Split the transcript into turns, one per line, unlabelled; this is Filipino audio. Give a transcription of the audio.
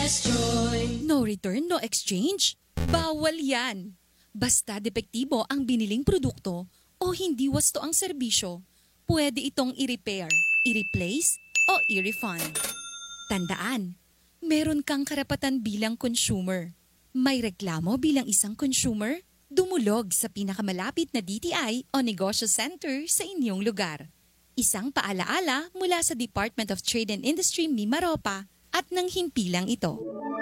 No return, no exchange? Bawal yan! Basta depektibo ang biniling produkto o hindi wasto ang serbisyo, pwede itong i-repair, i-replace o i-refund. Tandaan, meron kang karapatan bilang consumer. May reklamo bilang isang consumer? Dumulog sa pinakamalapit na DTI o negosyo center sa inyong lugar. Isang paalaala mula sa Department of Trade and Industry Mimaropa at ng himpilang ito.